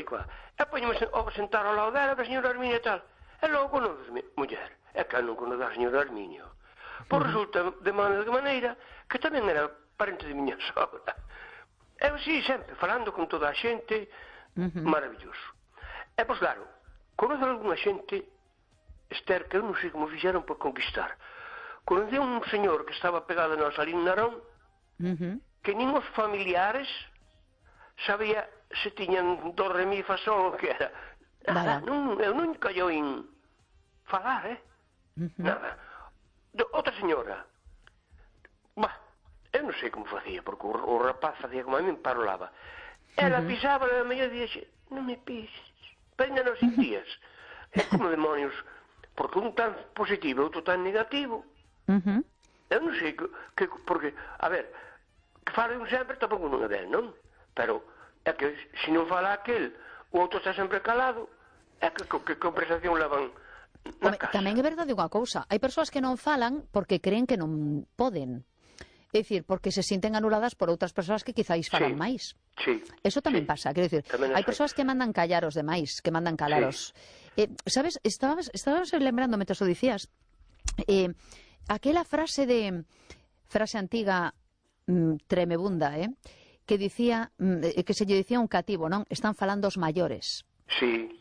qua. E poñeme a sentar ao lado dela, da señora Armiño e tal. E logo conoces muller. E que non conoce a señora Armiño. Pois resulta, de maneira, que tamén era parente de miña sogra. Eu sí, sempre, falando con toda a xente, maravilloso. E, pois claro, conoce alguna xente, Esther, que eu non sei como fixeron por conquistar. Conoce un señor que estaba pegado a nós ali en Narón, que nin os familiares sabía se tiñan do, re, mi, fa, sol, o que era. Nada, eu non callou en falar, nada. Outra señora, eu non sei como facía, porque o rapaz facía como a mí, parolaba. Ela pisaba na meia e dixía, non me pises, pero ainda non sentías. É como demonios, porque un tan positivo, outro tan negativo. Eu non sei, porque, a ver, que falen sempre tampouco non é ben, non? Pero é que se non fala aquel, o outro está sempre calado, é que conversación levan na casa. Tamén é verdade unha cousa, hai persoas que non falan porque creen que non poden. É dicir, porque se sinten anuladas por outras persoas que quizáis falan máis. Sí. Eso tamén pasa, quero dicir, hai persoas que mandan callar os demais, que mandan calaros. Sabes, estabas lembrando, mentre o dicías, aquela frase antiga tremebunda, que dicía, que se lle dicía un cativo, non? Están falando os maiores. Sí.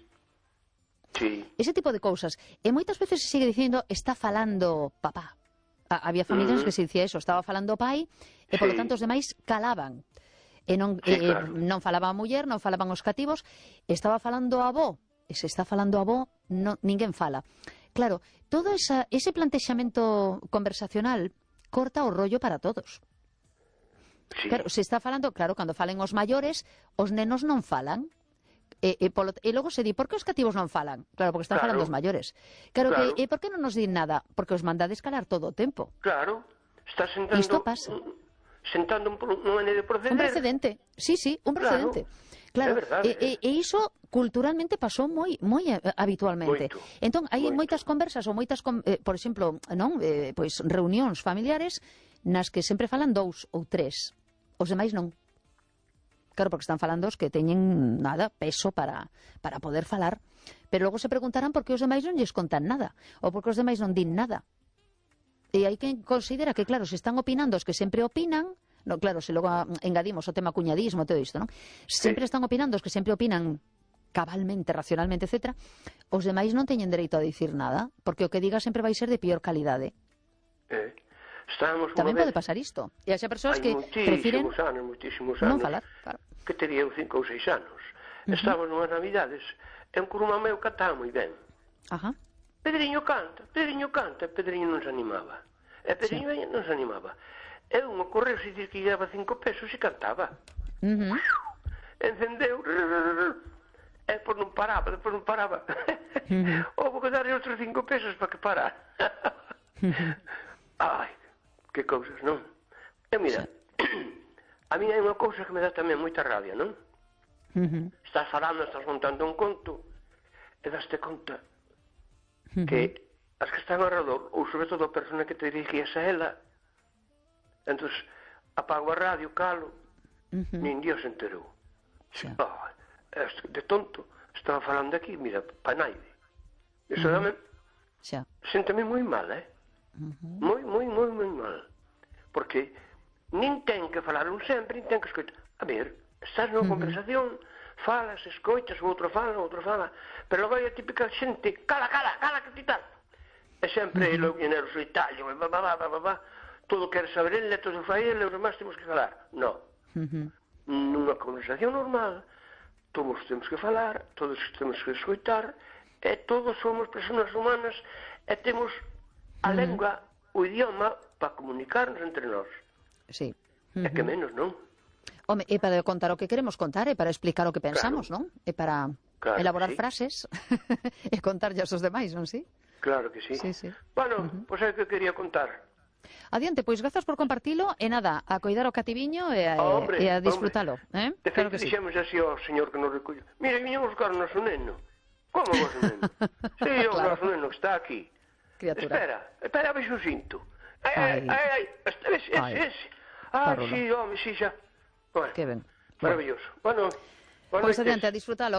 Ese tipo de cousas. E moitas veces se sigue dicindo, está falando papá. Había familias que se dicía eso, estaba falando o pai, e polo tanto os demais calaban. E non falaba a muller, non falaban os cativos, estaba falando a avó, e se está falando a avó, ninguén fala. Claro, todo ese plantexamento conversacional corta o rollo para todos. Claro, se está falando, claro, cando falen os maiores, os nenos non falan. E logo se di, por que os cativos non falan? Claro, porque están falando os maiores. Claro, que, por que non nos din nada? Porque os mandades calar todo o tempo. Claro, está sentando... Isto pasa. Sentando un maneira de proceder. Un precedente, sí, un precedente. Claro, e iso culturalmente pasou moi habitualmente. Entón, hai moitas conversas ou moitas, por exemplo, pois reunións familiares nas que sempre falan 2 ou 3. Os demais non. Claro, porque están falando os que teñen peso para poder falar. Pero logo se preguntarán por que os demais non lles contan nada. Ou por que os demais non din nada. E hai quen considera que, claro, se están opinando os que sempre opinan, claro, se logo engadimos o tema cuñadismo e todo isto, non? Sempre están opinando os que sempre opinan cabalmente, racionalmente, etc. Os demais non teñen dereito a dicir nada, porque o que diga sempre vai ser de pior calidade. Tamén pode pasar isto. E hai persoas que prefiren non falar. Que tería 5 ou 6 anos. Estábamos nunhas navidades e un curumán meu cantaba moi ben. Pedriño canta, e Pedriño non se animaba. E Pedriño non se animaba. E un ocorreu se dicir que lle daba 5 pesos e cantaba. Encendeu, e depois non paraba. Houve que darle outros 5 pesos para que parara. Ai, que cousas, non? E mira, a mí hai unha cousa que me dá tamén moita rabia, non? Estás falando, estás contando un conto e daste conta que as que están ao redor, ou sobre todo a persona que te dirigías a ela, entón apago a radio, calo, nin Dios se enterou. De tonto, estaba falando aquí, mira, pa naide. Iso dame, sénteme moi mal, moi mal, porque nin ten que falar un sempre, nin ten que escoitar. A ver, estás nunha conversación, falas, escoitas, o outro fala, pero logo hai a típica xente, cala, que ti tal. E sempre logo viene o solitario, todo quere saber ele, todo fai ele, os demás temos que falar. Non. Nunha conversación normal, todos temos que falar, todos temos que escoitar, e todos somos persoas humanas, e temos a lengua, o idioma, para comunicarnos entre nós. Sí. É que menos, non? Home, é para contar o que queremos contar, é para explicar o que pensamos, non? É para elaborar frases e contarlle aos demais, non si? Claro que sí. Bueno, pois é que quería contar. Adiante, pois grazas por compartilo e nada, a coidar o cativiño e a disfrutalo. De feito, dixemos así ao señor que nos recollo. Mira, viña buscar o noso neno. Como o noso neno? Si, o noso neno que está aquí. Espera, vexo o cinto. Ai, ese. Ai, si, home, si, xa. Que ben. Maravilloso. Bueno, pois adiante, a disfrutalo.